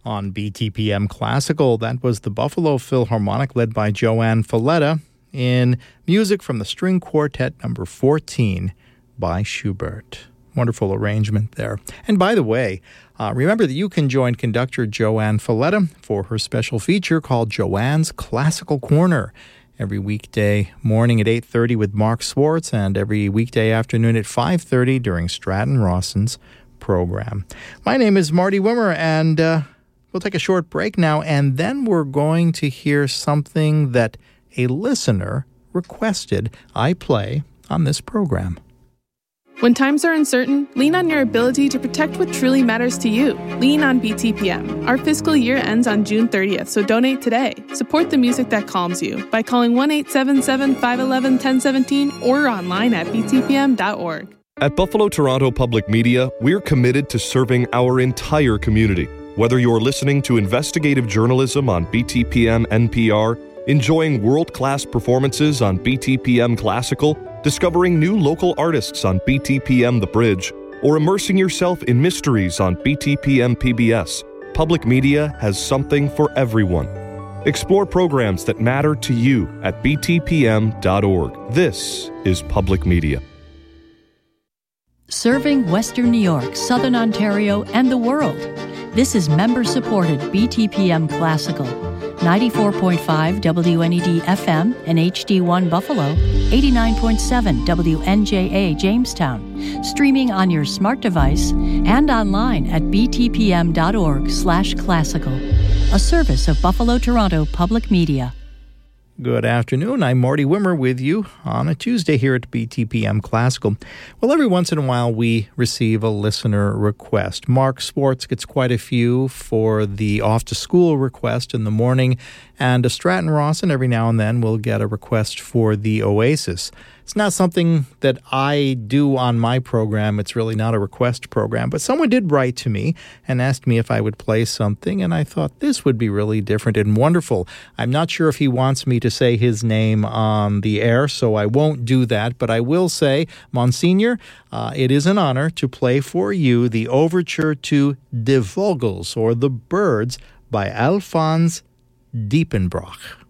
On BTPM Classical, that was the Buffalo Philharmonic led by Joanne Falletta in music from the String Quartet number 14 by Schubert. Wonderful arrangement there. And by the way, remember that you can join conductor Joanne Falletta for her special feature called Joanne's Classical Corner every weekday morning at 8:30 with Mark Swartz and every weekday afternoon at 5:30 during Stratton Rawson's program. My name is Marty Wimmer, and we'll take a short break now, and then we're going to hear something that a listener requested I play on this program. When times are uncertain, lean on your ability to protect what truly matters to you. Lean on BTPM. Our fiscal year ends on June 30th, so donate today. Support the music that calms you by calling 1-877-511-1017 or online at btpm.org. At Buffalo Toronto Public Media, we're committed to serving our entire community. Whether you're listening to investigative journalism on BTPM NPR, enjoying world-class performances on BTPM Classical, discovering new local artists on BTPM The Bridge, or immersing yourself in mysteries on BTPM PBS, Public Media has something for everyone. Explore programs that matter to you at btpm.org. This is Public Media. Serving Western New York, Southern Ontario, and the world. This is member-supported BTPM Classical. 94.5 WNED FM and HD1 Buffalo, 89.7 WNJA Jamestown, streaming on your smart device and online at btpm.org/classical, a service of Buffalo Toronto Public Media. Good afternoon. I'm Marty Wimmer with you on a Tuesday here at BTPM Classical. Well, every once in a while we receive a listener request. Mark Swartz gets quite a few for the off-to-school request in the morning, and Stratton Rawson every now and then will get a request for the Oasis. It's not something that I do on my program. It's really not a request program. But someone did write to me and asked me if I would play something, and I thought this would be really different and wonderful. I'm not sure if he wants me to say his name on the air, so I won't do that. But I will say, Monsignor, it is an honor to play for you the overture to De Vogels, or The Birds, by Alphonse Diepenbrock.